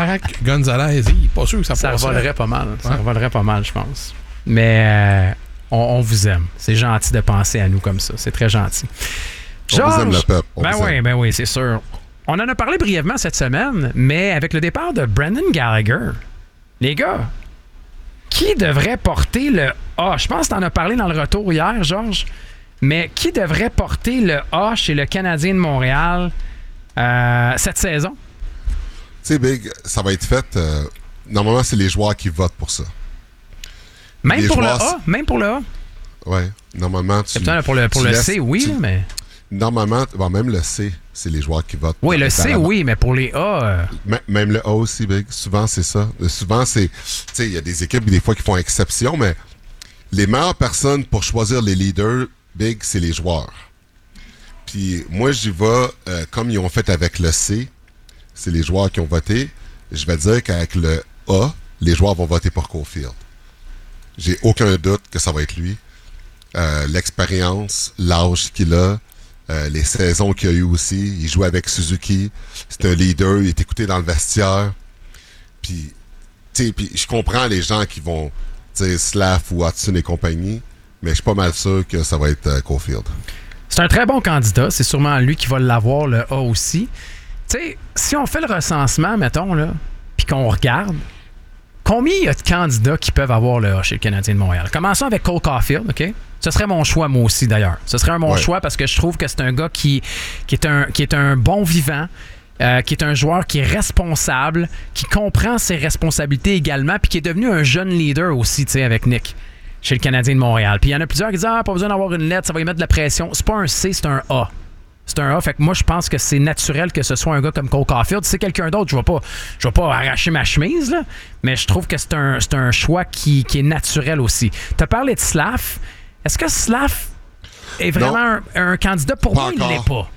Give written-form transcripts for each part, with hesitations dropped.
Marc Gonzalez, pas sûr que ça passerait. Ça revolerait pas mal. Ça Ouais. revolerait pas mal, je pense. Mais on vous aime. C'est gentil de penser à nous comme ça. C'est très gentil. On vous aime, le peuple. On vous aime. Ben oui, c'est sûr. On en a parlé brièvement cette semaine, mais avec le départ de Brendan Gallagher, les gars, qui devrait porter le A? Je pense que tu en as parlé dans le retour hier, Georges, mais qui devrait porter le A chez le Canadien de Montréal cette saison? Tu sais, Big, ça va être fait... normalement, c'est les joueurs qui votent pour ça. Même Les pour joueurs, le A? Même pour le A? Oui, normalement, tu... C'est peut-être pour le laisses- C, oui, tu- là, mais... Normalement, même le C, c'est les joueurs qui votent. Oui, le C, oui, mais pour les A... Même le A aussi, Big. Souvent, c'est ça. Souvent, c'est... Tu sais, il y a des équipes, des fois, qui font exception, mais les meilleures personnes pour choisir les leaders, Big, c'est les joueurs. Puis moi, j'y vais comme ils ont fait avec le C. C'est les joueurs qui ont voté. Je vais dire qu'avec le A, les joueurs vont voter pour Caulfield. J'ai aucun doute que ça va être lui. L'expérience, l'âge qu'il a, les saisons qu'il a eu aussi. Il joue avec Suzuki. C'est un leader. Il est écouté dans le vestiaire. Puis, tu sais, puis je comprends les gens qui vont dire Slav ou Hudson et compagnie, mais je suis pas mal sûr que ça va être Caulfield. C'est un très bon candidat. C'est sûrement lui qui va l'avoir, le A aussi. Tu sais, si on fait le recensement, mettons, là, puis qu'on regarde, combien il y a de candidats qui peuvent avoir le A chez le Canadien de Montréal? Commençons avec Cole Caulfield, OK? Ce serait mon choix, moi aussi, d'ailleurs. Ce serait mon choix parce que je trouve que c'est un gars qui est un bon vivant, qui est un joueur qui est responsable, qui comprend ses responsabilités également, puis qui est devenu un jeune leader aussi, tu sais, avec Nick, chez le Canadien de Montréal. Puis il y en a plusieurs qui disent « Ah, pas besoin d'avoir une lettre, ça va y mettre de la pression. » C'est pas un C, c'est un A. C'est un A. Fait que moi, je pense que c'est naturel que ce soit un gars comme Cole Caulfield. Si c'est quelqu'un d'autre, je vais pas arracher ma chemise, là, mais je trouve que c'est un choix qui est naturel aussi. Tu as parlé de Slav. Est-ce que Slav est vraiment un candidat? Pour moi, il ne l'est pas.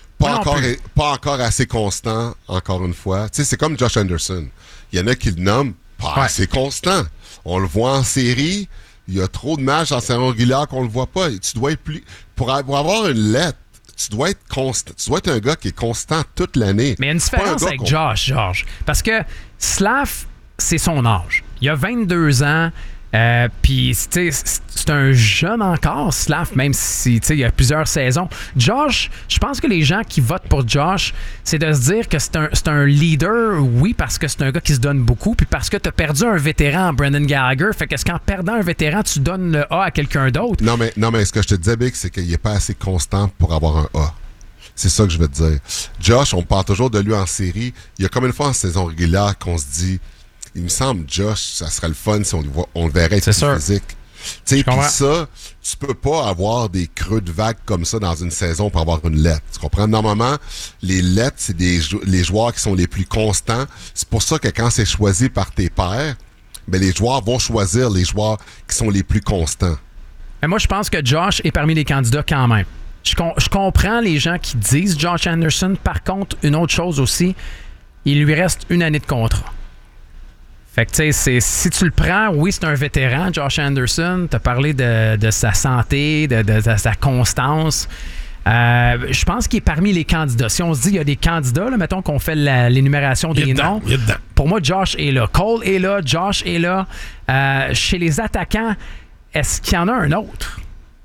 Pas encore assez constant, encore une fois. Tu sais, c'est comme Josh Anderson. Il y en a qui le nomment pas assez constant. On le voit en série. Il y a trop de matchs en saison régulière qu'on le voit pas. Tu dois être plus... Pour avoir une lettre, tu dois être constant. Tu dois être un gars qui est constant toute l'année. Mais il y a une différence avec Josh, Georges. Parce que Slav, c'est son âge. Il a 22 ans. Puis, tu sais, c'est un jeune encore, Slav, même si, tu sais, il y a plusieurs saisons. Josh, je pense que les gens qui votent pour Josh, c'est de se dire que c'est un leader, oui, parce que c'est un gars qui se donne beaucoup, puis parce que tu as perdu un vétéran, Brendan Gallagher. Fait qu'est-ce qu'en perdant un vétéran, tu donnes le A à quelqu'un d'autre? Non, mais ce que je te disais, Big, c'est qu'il n'est pas assez constant pour avoir un A. C'est ça que je veux te dire. Josh, on parle toujours de lui en série. Il y a comme une fois en saison régulière qu'on se dit... Il me semble, Josh, ça serait le fun si on le verrait être plus physique. Tu sais, puis ça, tu peux pas avoir des creux de vague comme ça dans une saison pour avoir une lettre. Tu comprends? Normalement, les lettres, c'est les joueurs qui sont les plus constants. C'est pour ça que quand c'est choisi par tes pairs, ben les joueurs vont choisir les joueurs qui sont les plus constants. Mais moi, je pense que Josh est parmi les candidats quand même. Je comprends les gens qui disent Josh Anderson. Par contre, une autre chose aussi, il lui reste une année de contrat. Fait que, tu sais, si tu le prends, oui, c'est un vétéran, Josh Anderson. Tu as parlé de sa santé, de sa constance. Je pense qu'il est parmi les candidats. Si on se dit qu'il y a des candidats, là, mettons qu'on fait l'énumération des noms. Pour moi, Josh est là. Cole est là. Josh est là. Chez les attaquants, est-ce qu'il y en a un autre?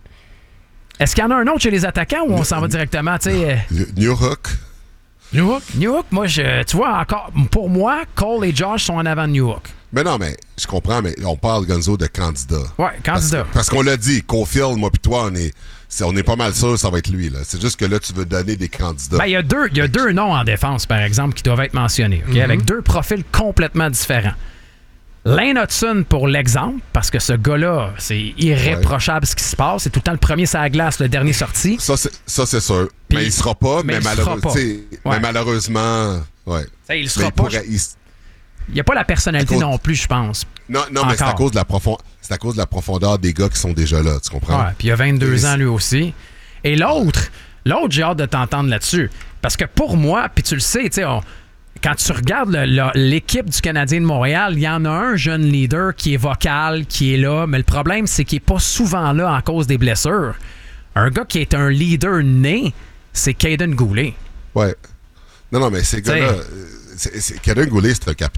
Est-ce qu'il y en a un autre chez les attaquants ou on s'en va directement, tu sais? Newhook. Newhook, moi, tu vois, encore, pour moi, Cole et Josh sont en avant de Newhook. Mais non, mais je comprends, mais on parle, Gonzo, de candidats. Ouais, candidat. Parce qu'on l'a dit, Caulfield, moi puis toi, on est pas mal sûr que ça va être lui. Là. C'est juste que là, tu veux donner des candidats. Ben, il y a deux noms en défense, par exemple, qui doivent être mentionnés, okay? Avec deux profils complètement différents. Lane Hudson, pour l'exemple, parce que ce gars-là, c'est irréprochable ce qui se passe. C'est tout le temps le premier sur la glace, le dernier sorti. Ça, c'est sûr. Puis, mais il sera pas, mais malheureusement... Ouais. Ça, il sera pas. Il n'y a pas la personnalité non plus, je pense. Non, mais c'est à cause de la profondeur des gars qui sont déjà là, tu comprends? Ouais, puis il a 22 ans lui aussi. Et l'autre, j'ai hâte de t'entendre là-dessus. Parce que pour moi, puis tu le sais, tu sais, quand tu regardes l'équipe du Canadien de Montréal, il y en a un jeune leader qui est vocal, qui est là, mais le problème, c'est qu'il n'est pas souvent là en cause des blessures. Un gars qui est un leader né, c'est Caden Goulet. Ouais. Non, mais ces gars-là... Caden Goulet, c'est un capitaine.